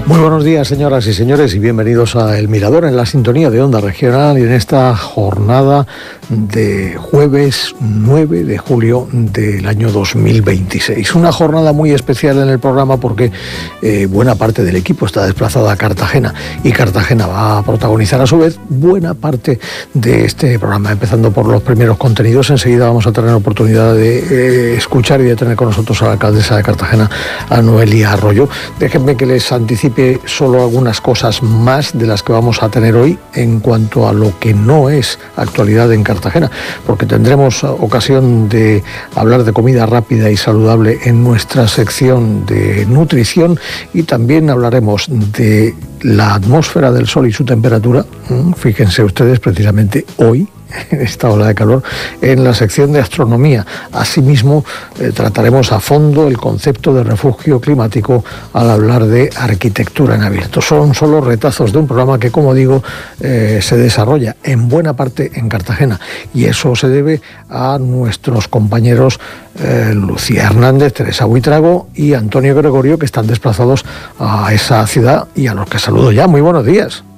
Muy buenos días, señoras y señores, y bienvenidos a El Mirador en la sintonía de Onda Regional y en esta jornada de jueves 9 de julio del año 2026. Una jornada muy especial en el programa porque buena parte del equipo está desplazada a Cartagena y Cartagena va a protagonizar a su vez buena parte de este programa, empezando por los primeros contenidos. Enseguida vamos a tener oportunidad de escuchar y de tener con nosotros a la alcaldesa de Cartagena, a Noelia Arroyo. Déjenme que les anticipe solo algunas cosas más de las que vamos a tener hoy en cuanto a lo que no es actualidad en Cartagena, porque tendremos ocasión de hablar de comida rápida y saludable en nuestra sección de nutrición y también hablaremos de la atmósfera del Sol y su temperatura. Fíjense ustedes, precisamente hoy, en esta ola de calor, en la sección de astronomía. Asimismo, trataremos a fondo el concepto de refugio climático al hablar de arquitectura en abierto. Son solo retazos de un programa que, como digo, se desarrolla en buena parte en Cartagena, y eso se debe a nuestros compañeros Lucía Hernández, Teresa Buitrago y Antonio Gregorio, que están desplazados a esa ciudad y a los que saludo ya. Muy buenos días.